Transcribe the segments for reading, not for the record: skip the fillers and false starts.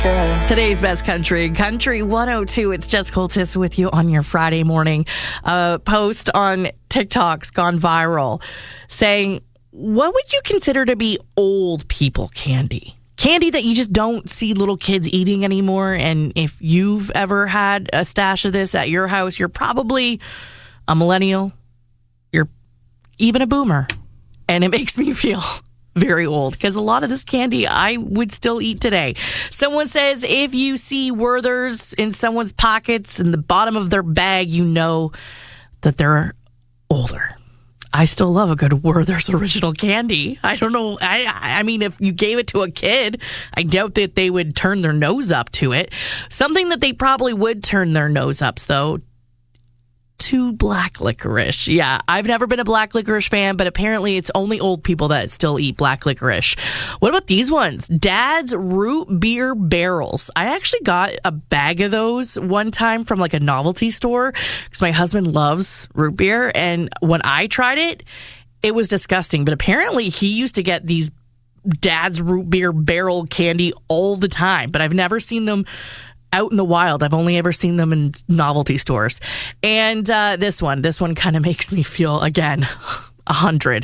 Today's best country 102. It's Jess Coltis with you on your Friday morning. Post on TikTok's gone viral saying, what would you consider to be old people candy? Candy that you just don't see little kids eating anymore. And if you've ever had a stash of this at your house, you're probably a millennial. You're even a boomer. And it makes me feel very old because a lot of this candy I would still eat today. Someone says if you see Werther's in someone's pockets in the bottom of their bag, you know that they're older. I still love a good Werther's original candy. I don't know. I mean, if you gave it to a kid, I doubt that they would turn their nose up to it. Something that they probably would turn their nose up, though, to black licorice. Yeah, I've never been a black licorice fan, but apparently it's only old people that still eat black licorice. What about these ones? Dad's root beer barrels. I actually got a bag of those one time from like a novelty store because my husband loves root beer. And when I tried it, it was disgusting. But apparently he used to get these Dad's root beer barrel candy all the time, but I've never seen them out in the wild. I've only ever seen them in novelty stores. And this one kind of makes me feel, again, 100.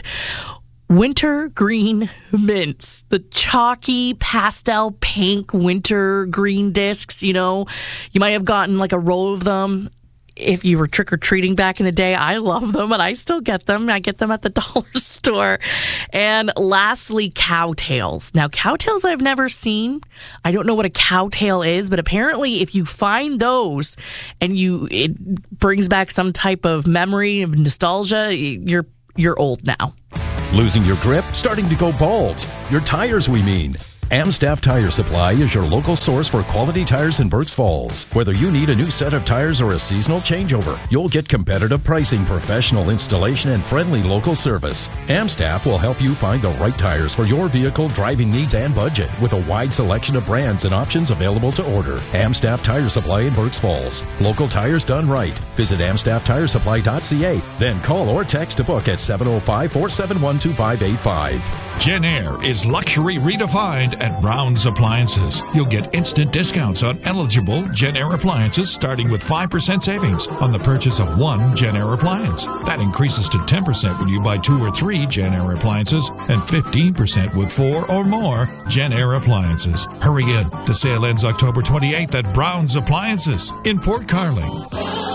Winter green mints. The chalky pastel pink winter green discs, you know. You might have gotten like a roll of them if you were trick-or-treating back in the day. I love them, and I still get them. I get them at the dollar store. And lastly, cowtails. Now, cowtails I've never seen. I don't know what a cowtail is, but apparently if you find those and it brings back some type of memory of nostalgia, you're old now. Losing your grip? Starting to go bald? Your tires, we mean. Amstaff Tire Supply is your local source for quality tires in Berks Falls. Whether you need a new set of tires or a seasonal changeover, you'll get competitive pricing, professional installation, and friendly local service. Amstaff will help you find the right tires for your vehicle, driving needs, and budget with a wide selection of brands and options available to order. Amstaff Tire Supply in Berks Falls. Local tires done right. Visit amstafftiresupply.ca. Then call or text to book at 705-471-2585. Genair is luxury redefined at Brown's Appliances. You'll get instant discounts on eligible Genair appliances starting with 5% savings on the purchase of one Genair appliance. That increases to 10% when you buy 2 or 3 Genair appliances and 15% with 4 or more Genair appliances. Hurry in. The sale ends October 28th at Brown's Appliances in Port Carling.